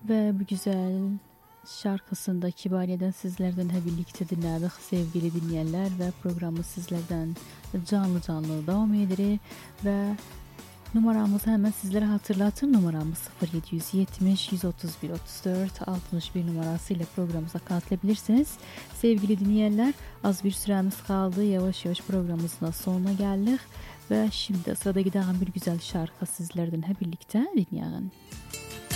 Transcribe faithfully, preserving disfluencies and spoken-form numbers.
Ve bu güzel şarkısında Kibariye'den sizlerden hep birlikte dinledik sevgili dinleyenler ve programı sizlerden canlı canlı devam eder ve numaramızı hemen sizlere hatırlatın. Numaramız sıfır yedi yetmiş yüz otuz bir otuz dört altmış bir numarasıyla programımıza katılabilirsiniz. Sevgili dinleyenler, az bir süremiz kaldı. Yavaş yavaş programımızın sonuna geldik ve şimdi sırada giden bir güzel şarkı sizlerden hep birlikte dinleyelim.